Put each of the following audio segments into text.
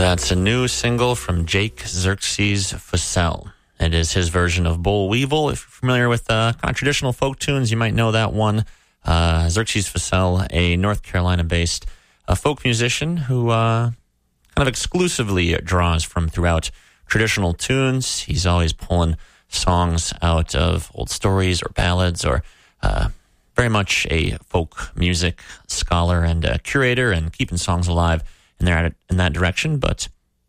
That's a new single from Jake Xerxes Fussell. It is his version of Boll Weevil. If you're familiar with kind of traditional folk tunes, you might know that one. Xerxes Fussell, a North Carolina-based folk musician who kind of exclusively draws from throughout traditional tunes. He's always pulling songs out of old stories or ballads, or very much a folk music scholar and curator, and keeping songs alive in that direction. But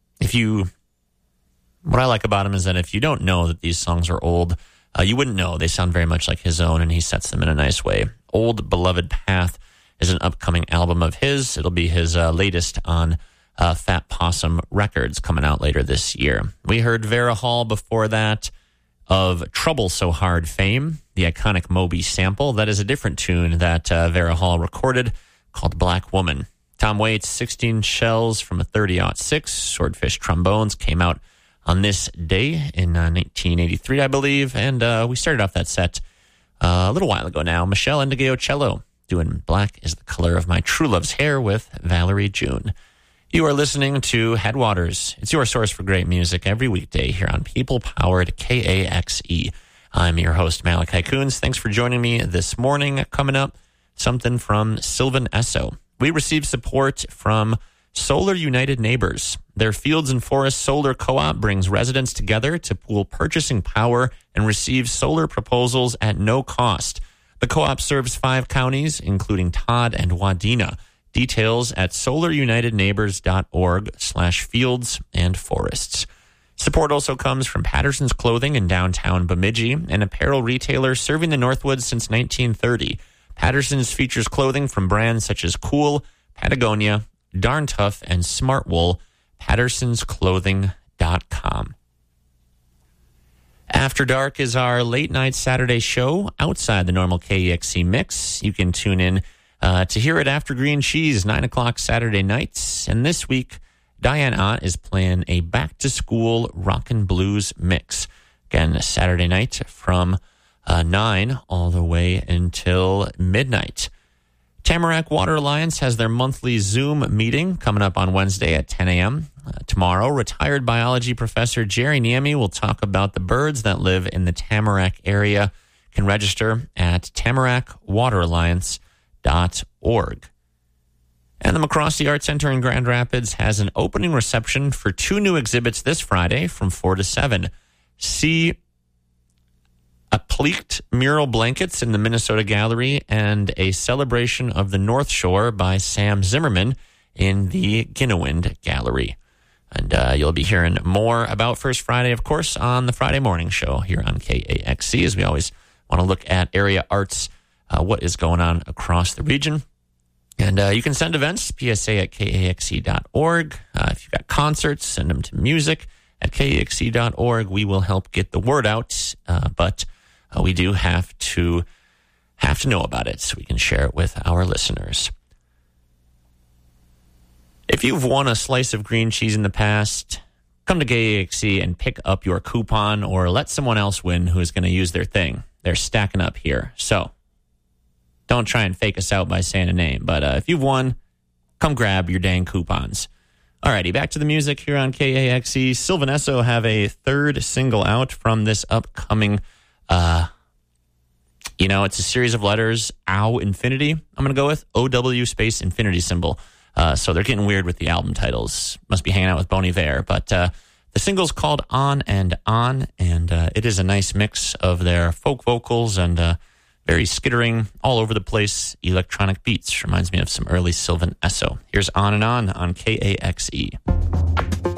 what I like about him is that if you don't know that these songs are old, you wouldn't know. They sound very much like his own, and he sets them in a nice way. Old Beloved Path is an upcoming album of his. It'll be his latest on Fat Possum Records, coming out later this year. We heard Vera Hall before that of Trouble So Hard fame, the iconic Moby sample. That is a different tune that Vera Hall recorded called Black Woman. Tom Waits' 16 Shells from a 30-06 Swordfish Trombones came out on this day in 1983, I believe. And we started off that set a little while ago now. Michelle Indigo Cello doing Black is the Color of My True Love's Hair with Valerie June. You are listening to Headwaters. It's your source for great music every weekday here on People-Powered KAXE. I'm your host, Malachi Coons. Thanks for joining me this morning. Coming up, something from Sylvan Esso. We received support from Solar United Neighbors. Their Fields and Forests Solar Co-op brings residents together to pool purchasing power and receive solar proposals at no cost. The co-op serves 5 counties, including Todd and Wadena. Details at solarunitedneighbors.org/fields and forests. Support also comes from Patterson's Clothing in downtown Bemidji, an apparel retailer serving the Northwoods since 1930. Patterson's features clothing from brands such as Cool, Patagonia, Darn Tough, and Smartwool. PattersonsClothing.com. After Dark is our late-night Saturday show outside the normal KEXC mix. You can tune in to hear it after Green Cheese, 9 o'clock Saturday nights. And this week, Diane Ott is playing a back-to-school rock and blues mix. Again, Saturday night from 9 all the way until midnight. Tamarack Water Alliance has their monthly Zoom meeting coming up on Wednesday at 10 a.m. Tomorrow, retired biology professor Jerry Niemi will talk about the birds that live in the Tamarack area. You can register at tamarackwwateralliance.org. And the McCroskey Art Center in Grand Rapids has an opening reception for 2 new exhibits this Friday from 4 to 7. See Appliqued mural blankets in the Minnesota Gallery and a celebration of the North Shore by Sam Zimmerman in the Ginnawind Gallery. And you'll be hearing more about First Friday, of course, on the Friday morning show here on KAXC, as we always want to look at area arts, what is going on across the region. And you can send events, PSA at KAXC.org. If you've got concerts, send them to music at KAXC.org. We will help get the word out, but we do have to know about it so we can share it with our listeners. If you've won a slice of green cheese in the past, come to KAXC and pick up your coupon, or let someone else win who is going to use their thing. They're stacking up here. So don't try and fake us out by saying a name. But if you've won, come grab your dang coupons. Alrighty, back to the music here on KAXC. Sylvan Esso have a 3rd single out from this upcoming it's a series of letters, OW Infinity. I'm going to go with OW space infinity symbol. So they're getting weird with the album titles. Must be hanging out with Bon Iver. But the single's called On, and it is a nice mix of their folk vocals and very skittering, all over the place electronic beats. Reminds me of some early Sylvan Esso. Here's On and On KAXE.